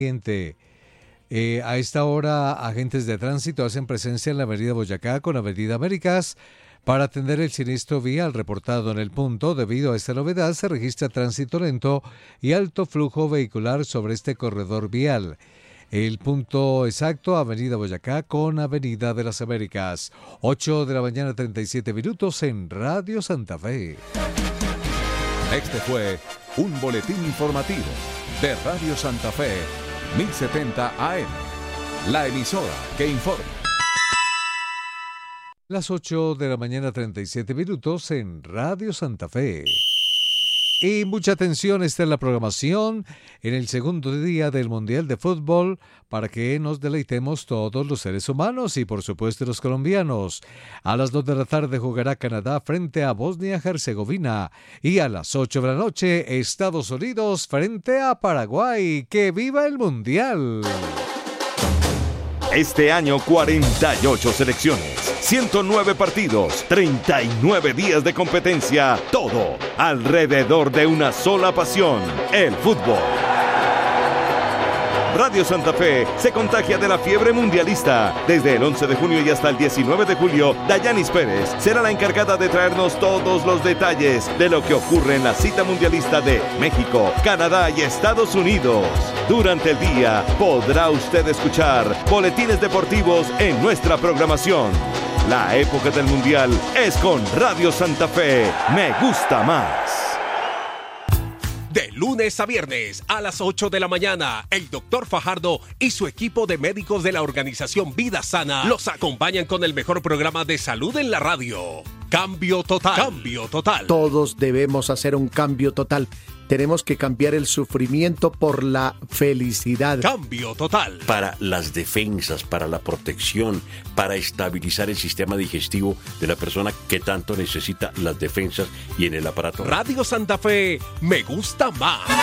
A esta hora, agentes de tránsito hacen presencia en la avenida Boyacá con avenida Américas para atender el siniestro vial reportado en el punto. Debido a esta novedad, se registra tránsito lento y alto flujo vehicular sobre este corredor vial. El punto exacto, avenida Boyacá con avenida de las Américas. 8 de la mañana, 37 minutos en Radio Santa Fe. Este fue un boletín informativo de Radio Santa Fe, 1070 AM, la emisora que informa. Las 8 de la mañana, 37 minutos en Radio Santa Fe. Y mucha atención, está en la programación en el segundo día del Mundial de Fútbol para que nos deleitemos todos los seres humanos y por supuesto los colombianos. A las 2 de la tarde jugará Canadá frente a Bosnia-Herzegovina y a las 8 de la noche Estados Unidos frente a Paraguay. ¡Que viva el Mundial! Este año 48 selecciones, 109 partidos, 39 días de competencia, todo alrededor de una sola pasión, el fútbol. Radio Santa Fe se contagia de la fiebre mundialista. Desde el 11 de junio y hasta el 19 de julio, Dayanis Pérez será la encargada de traernos todos los detalles de lo que ocurre en la cita mundialista de México, Canadá y Estados Unidos. Durante el día podrá usted escuchar boletines deportivos en nuestra programación. La época del mundial es con Radio Santa Fe. Me gusta más. De lunes a viernes a las 8 de la mañana, el Dr. Fajardo y su equipo de médicos de la organización Vida Sana los acompañan con el mejor programa de salud en la radio. Cambio total. Cambio total. Todos debemos hacer un cambio total. Tenemos que cambiar el sufrimiento por la felicidad. Cambio total. Para las defensas, para la protección, para estabilizar el sistema digestivo de la persona que tanto necesita las defensas y en el aparato. Radio Santa Fe, me gusta más.